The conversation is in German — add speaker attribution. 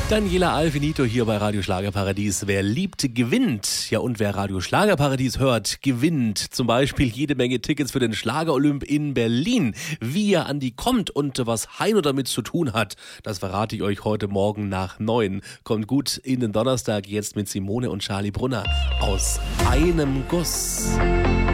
Speaker 1: Daniela Alfinito hier bei Radio Schlagerparadies. Wer liebt, gewinnt. Ja, und wer Radio Schlagerparadies hört, gewinnt. Zum Beispiel jede Menge Tickets für den Schlager-Olymp in Berlin. Wie er an die kommt und was Heino damit zu tun hat, das verrate ich euch heute Morgen nach 9. Kommt gut in den Donnerstag, jetzt mit Simone und Charlie Brunner. Aus einem Guss.